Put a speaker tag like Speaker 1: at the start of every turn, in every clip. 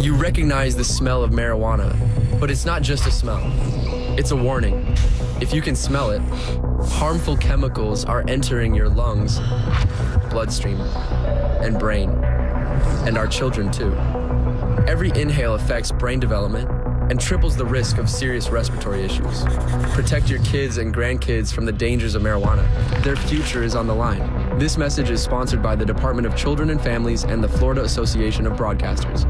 Speaker 1: You recognize the smell of marijuana, but it's not just a smell. It's a warning. If you can smell it, harmful chemicals are entering your lungs, bloodstream, and brain, and our children too. Every inhale affects brain development and triples the risk of serious respiratory issues. Protect your kids and grandkids from the dangers of marijuana. Their future is on the line. This message is sponsored by the Department of Children and Families and the Florida Association of Broadcasters.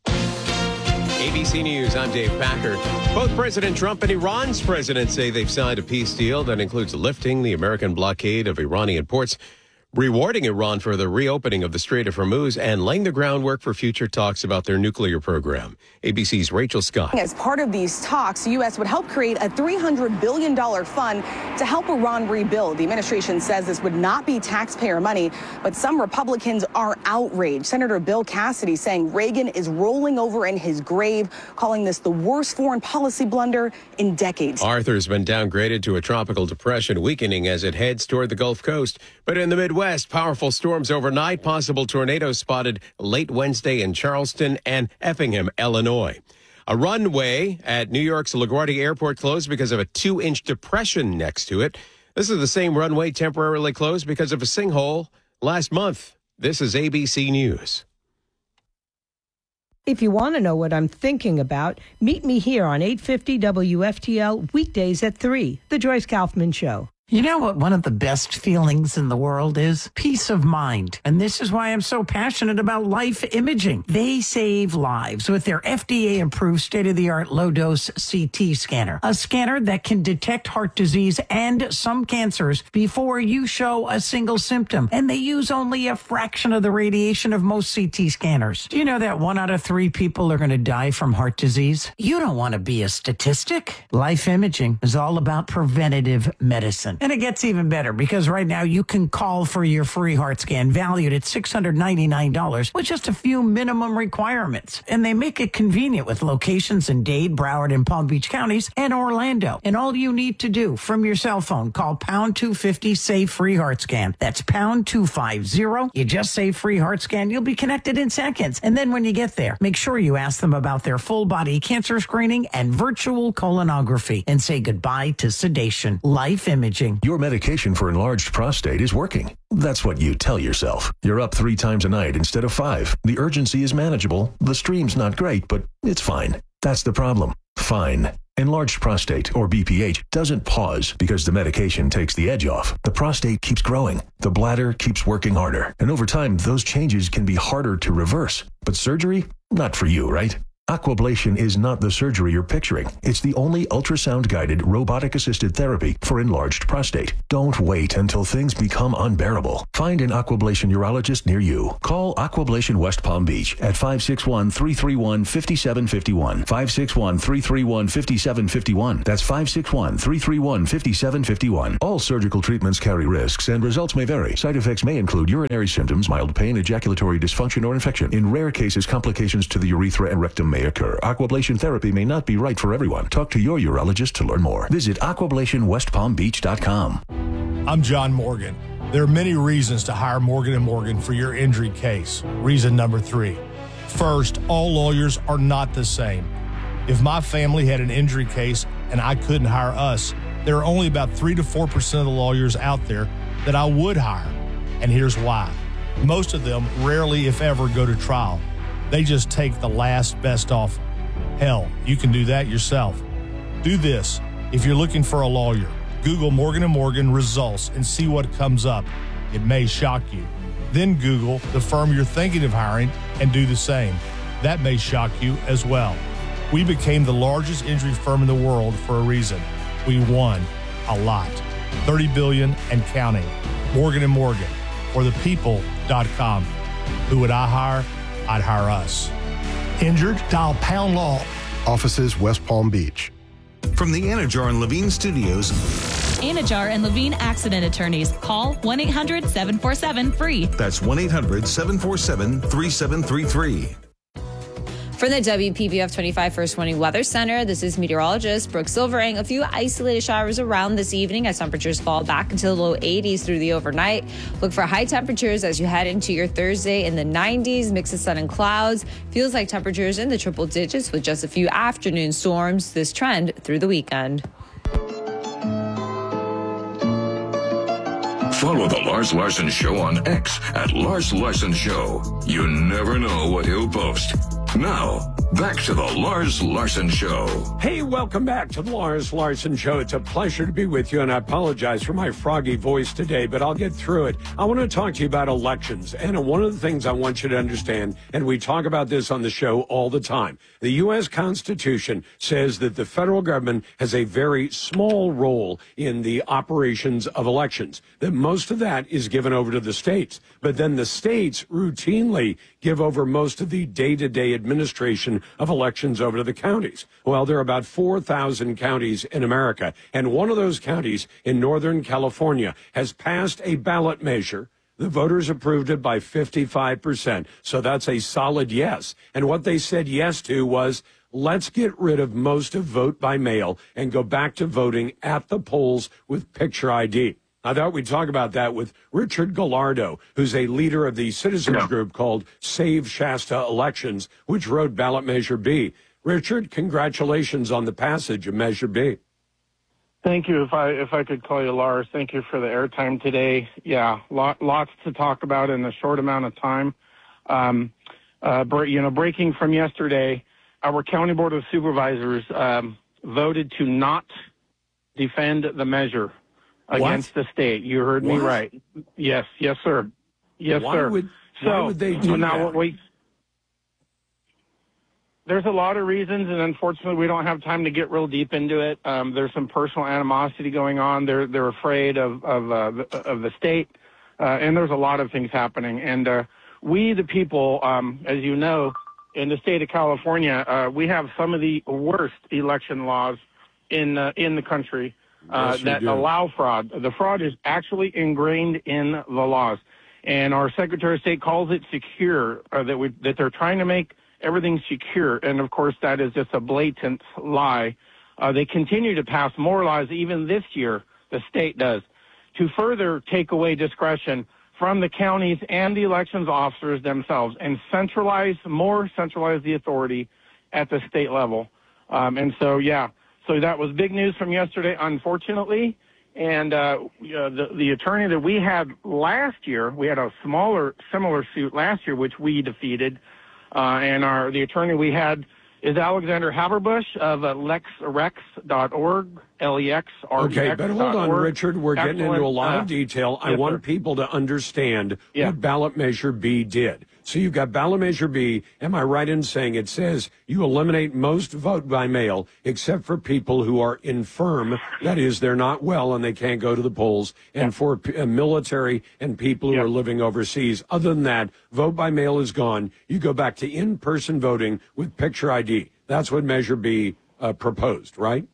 Speaker 2: ABC News, I'm Dave Packer. Both President Trump and Iran's president say they've signed a peace deal that includes lifting the American blockade of Iranian ports, rewarding Iran for the reopening of the Strait of Hormuz, and laying the groundwork for future talks about their nuclear program. ABC's Rachel Scott.
Speaker 3: As part of these talks, the U.S. would help create a $300 billion fund to help Iran rebuild. The administration says this would not be taxpayer money, but some Republicans are outraged. Senator Bill Cassidy saying Reagan is rolling over in his grave, calling this the worst foreign policy blunder in decades.
Speaker 2: Arthur's been downgraded to a tropical depression, weakening as it heads toward the Gulf Coast. But in the Midwest, powerful storms overnight, possible tornadoes spotted late Wednesday in Charleston and Effingham, Illinois. A runway at New York's LaGuardia Airport closed because of a 2-inch depression next to it. This is the same runway temporarily closed because of a sinkhole last month. This is ABC News.
Speaker 4: If you want to know what I'm thinking about, meet me here on 850 WFTL weekdays at 3, The Joyce Kaufman Show.
Speaker 5: You know what one of the best feelings in the world is? Peace of mind. And this is why I'm so passionate about Life Imaging. They save lives with their FDA-approved state-of-the-art low-dose CT scanner. A scanner that can detect heart disease and some cancers before you show a single symptom. And they use only a fraction of the radiation of most CT scanners. Do you know that 1 out of 3 people are going to die from heart disease? You don't want to be a statistic. Life Imaging is all about preventative medicine. And it gets even better because right now you can call for your free heart scan valued at $699 with just a few minimum requirements. And they make it convenient with locations in Dade, Broward, and Palm Beach counties and Orlando. And all you need to do from your cell phone, call pound 250, say free heart scan. That's pound 250. You just say free heart scan. You'll be connected in seconds. And then when you get there, make sure you ask them about their full body cancer screening and virtual colonography and say goodbye to sedation. Life Imaging.
Speaker 6: Your medication for enlarged prostate is working. That's what you tell yourself. You're up 3 times a night instead of 5. The urgency is manageable. The stream's not great, but it's fine. That's the problem. Fine. Enlarged prostate, or BPH, doesn't pause because the medication takes the edge off. The prostate keeps growing. The bladder keeps working harder. And over time, those changes can be harder to reverse. But surgery? Not for you, right? Aquablation is not the surgery you're picturing. It's the only ultrasound-guided, robotic-assisted therapy for enlarged prostate. Don't wait until things become unbearable. Find an Aquablation urologist near you. Call Aquablation West Palm Beach at 561-331-5751. 561-331-5751. That's 561-331-5751. All surgical treatments carry risks and results may vary. Side effects may include urinary symptoms, mild pain, ejaculatory dysfunction, or infection. In rare cases, complications to the urethra and rectum may occur. Aquablation therapy may not be right for everyone. Talk to your urologist to learn more. Visit aquablationwestpalmbeach.com.
Speaker 7: I'm John Morgan. There are many reasons to hire Morgan & Morgan for your injury case. Reason number 3. First, all lawyers are not the same. If my family had an injury case and I couldn't hire us, there are only about 3 to 4% of the lawyers out there that I would hire. And here's why. Most of them rarely, if ever, go to trial. They just take the last best offer. Hell, you can do that yourself. Do this. If you're looking for a lawyer, Google Morgan & Morgan results and see what comes up. It may shock you. Then Google the firm you're thinking of hiring and do the same. That may shock you as well. We became the largest injury firm in the world for a reason. We won a lot. $30 billion and counting. Morgan & Morgan, or thepeople.com. Who would I hire? I'd hire us.
Speaker 8: Injured? Dial Pound Law.
Speaker 9: Offices West Palm Beach.
Speaker 10: From the Anajar and Levine Studios.
Speaker 11: Anajar and Levine Accident Attorneys. Call 1-800-747-FREE.
Speaker 10: That's 1-800-747-3733.
Speaker 12: From the WPBF 25 First Warning Weather Center, this is meteorologist Brooke Silvering. A few isolated showers around this evening as temperatures fall back into the low 80s through the overnight. Look for high temperatures as you head into your Thursday in the 90s. Mix of sun and clouds. Feels like temperatures in the triple digits with just a few afternoon storms. This trend through the weekend.
Speaker 13: Follow The Lars Larson Show on X at Lars Larson Show. You never know what he'll post. Now, back to The Lars Larson Show.
Speaker 14: Hey, welcome back to The Lars Larson Show. It's a pleasure to be with you, and I apologize for my froggy voice today, but I'll get through it. I want to talk to you about elections, and one of the things I want you to understand, and we talk about this on the show all the time, the U.S. Constitution says that the federal government has a very small role in the operations of elections, that most of that is given over to the states, but then the states routinely give over most of the day-to-day administration of elections over to the counties. Well, there are about 4,000 counties in America, and one of those counties in Northern California has passed a ballot measure. The voters approved it by 55%, so that's a solid yes. And what they said yes to was, let's get rid of most of vote by mail and go back to voting at the polls with picture ID. I thought we'd talk about that with Richard Gallardo, who's a leader of the citizens group called Save Shasta Elections, which wrote Ballot Measure B. Richard, congratulations on the passage of Measure B.
Speaker 15: Thank you. If I could call you Lars, thank you for the airtime today. Yeah, lots to talk about in a short amount of time. Breaking from yesterday, our County Board of Supervisors voted to not defend the measure against the state. You heard me right. Yes, sir. Yes, sir.
Speaker 14: Why would they do that?
Speaker 15: There's a lot of reasons, and unfortunately, we don't have time to get real deep into it. There's some personal animosity going on. They're afraid of the state, and there's a lot of things happening. And we, the people, as you know, in the state of California, we have some of the worst election laws in the country. That allow fraud. The fraud is actually ingrained in the laws. And our Secretary of State calls it secure, that they're trying to make everything secure. And, of course, that is just a blatant lie. They continue to pass more laws, even this year, the state does, to further take away discretion from the counties and the elections officers themselves and centralize the authority at the state level. So that was big news from yesterday, unfortunately. And the attorney that we had last year, we had a similar suit last year, which we defeated. The attorney we had is Alexander Haberbush of lexrex.org, LEXRX.org.
Speaker 14: Okay, but hold on, Richard. We're getting into a lot of detail. I want people to understand what Ballot Measure B did. So you've got Ballot Measure B. Am I right in saying it says you eliminate most vote by mail except for people who are infirm, that is, they're not well and they can't go to the polls, and for military and people who are living overseas. Other than that, vote by mail is gone. You go back to in-person voting with picture ID. That's what Measure B proposed, right?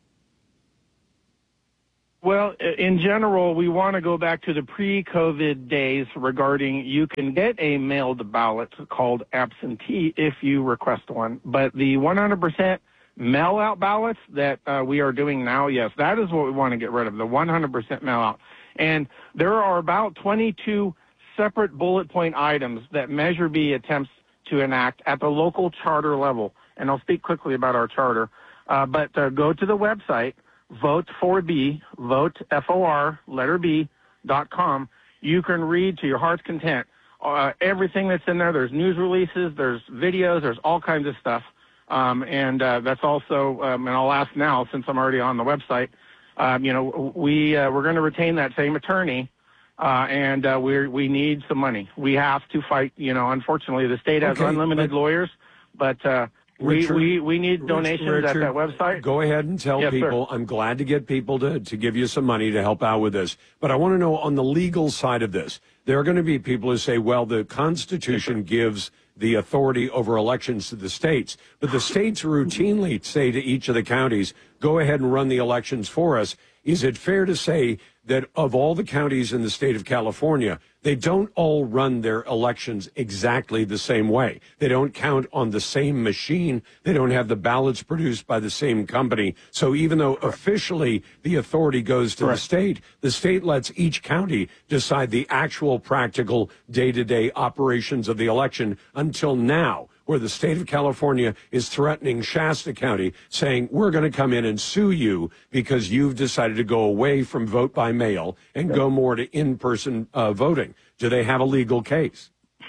Speaker 15: Well, in general, we want to go back to the pre-COVID days regarding you can get a mailed ballot called absentee if you request one. But the 100% mail-out ballots that we are doing now, yes, that is what we want to get rid of, the 100% mail-out. And there are about 22 separate bullet point items that Measure B attempts to enact at the local charter level. And I'll speak quickly about our charter. But go to the website, Vote for B, vote FOR, letter B.com. You can read to your heart's content everything that's in there. There's news releases, there's videos, there's all kinds of stuff. That's also, and I'll ask now since I'm already on the website, we're going to retain that same attorney, and we need some money. We have to fight. Unfortunately, the state has unlimited lawyers, but
Speaker 14: Richard,
Speaker 15: we need donations at that website.
Speaker 14: Go ahead and tell people.
Speaker 15: Sir.
Speaker 14: I'm glad to get people to give you some money to help out with this. But I want to know on the legal side of this, there are going to be people who say, well, the Constitution gives the authority over elections to the states. But the states routinely say to each of the counties, go ahead and run the elections for us. Is it fair to say that of all the counties in the state of California, they don't all run their elections exactly the same way. They don't count on the same machine. They don't have the ballots produced by the same company. So even though officially the authority goes to the state lets each county decide the actual practical day-to-day operations of the election until now, where the state of California is threatening Shasta County, saying, we're going to come in and sue you because you've decided to go away from vote by mail and go more to in-person voting. Do they have a legal case?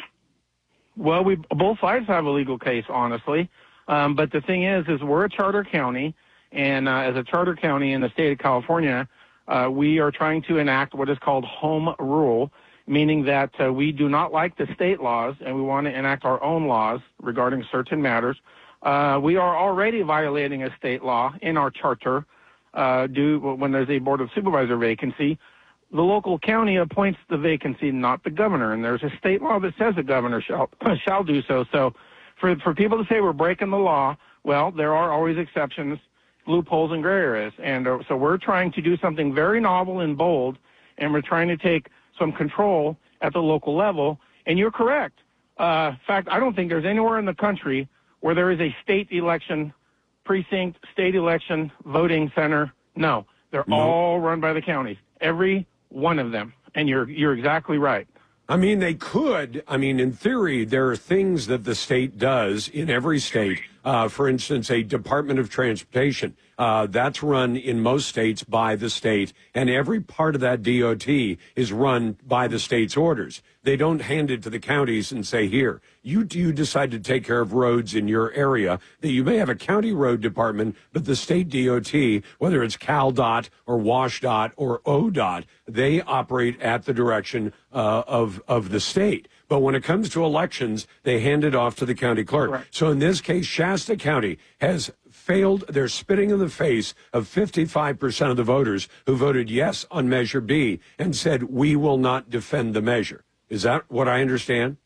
Speaker 15: Well, both sides have a legal case, honestly. But the thing is we're a charter county, and as a charter county in the state of California, we are trying to enact what is called home rule, meaning that we do not like the state laws and we want to enact our own laws regarding certain matters. We are already violating a state law in our charter when there's a Board of Supervisor vacancy. The local county appoints the vacancy, not the governor, and there's a state law that says the governor shall do so. So for people to say we're breaking the law, well, there are always exceptions, loopholes, and gray areas. And so we're trying to do something very novel and bold, and we're trying to take some control at the local level. And you're correct. In fact, I don't think there's anywhere in the country where there is a state election precinct, state election voting center. No, they're all run by the counties, every one of them. And you're exactly right.
Speaker 14: I mean, they could. I mean, in theory, there are things that the state does in every state. For instance, a Department of Transportation. That's run in most states by the state, and every part of that DOT is run by the state's orders. They don't hand it to the counties and say, here, you decide to take care of roads in your area. That you may have a county road department, but the state DOT, whether it's CalDOT or WashDOT or ODOT, they operate at the direction of the state. But when it comes to elections, they hand it off to the county clerk. Right. So in this case, Shasta County has failed. They're spitting in the face of 55% of the voters who voted yes on Measure B and said, we will not defend the measure. Is that what I understand?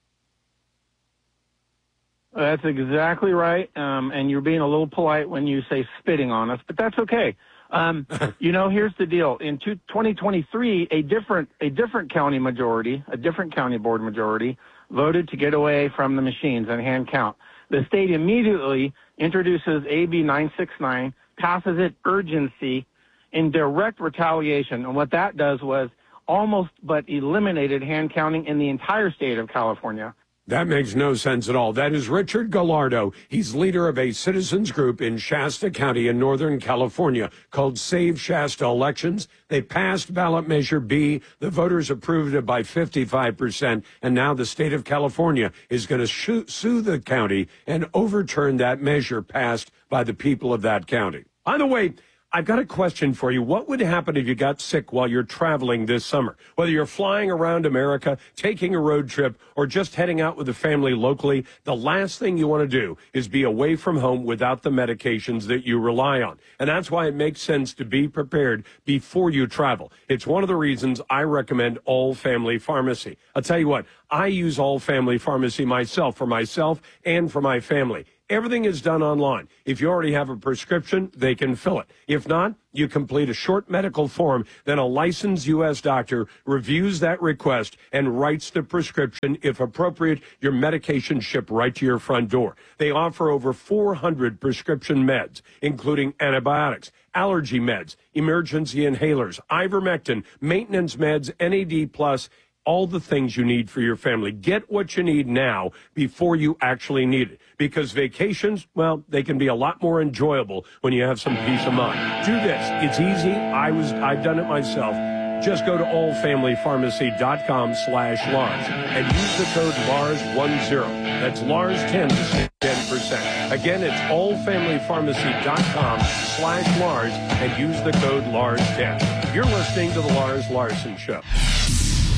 Speaker 15: That's exactly right. And you're being a little polite when you say spitting on us, but that's okay. Here's the deal. In 2023, a different county majority, a different county board majority, voted to get away from the machines and hand count. The state immediately introduces AB 969, passes it urgency in direct retaliation. And what that does was almost but eliminated hand counting in the entire state of California.
Speaker 14: That makes no sense at all. That is Richard Gallardo. He's leader of a citizens group in Shasta County in Northern California called Save Shasta Elections. They passed ballot measure B. The voters approved it by 55%. And now the state of California is going to sue the county and overturn that measure passed by the people of that county. By the way, I've got a question for you. What would happen if you got sick while you're traveling this summer? Whether you're flying around America, taking a road trip, or just heading out with the family locally, the last thing you want to do is be away from home without the medications that you rely on. And that's why it makes sense to be prepared before you travel. It's one of the reasons I recommend All Family Pharmacy. I'll tell you what, I use All Family Pharmacy myself, for myself and for my family. Everything is done online. If you already have a prescription, they can fill it. If not, you complete a short medical form, then a licensed U.S. doctor reviews that request and writes the prescription. If appropriate, your medication shipped right to your front door. They offer over 400 prescription meds, including antibiotics, allergy meds, emergency inhalers, ivermectin, maintenance meds, NAD+, all the things you need for your family. Get what you need now before you actually need it. Because vacations, well, they can be a lot more enjoyable when you have some peace of mind. Do this. It's easy. I've done it myself. Just go to allfamilypharmacy.com/Lars and use the code LARS10. That's LARS10 to save 10%. Again, it's allfamilypharmacy.com/Lars and use the code LARS10. You're listening to The Lars Larson Show.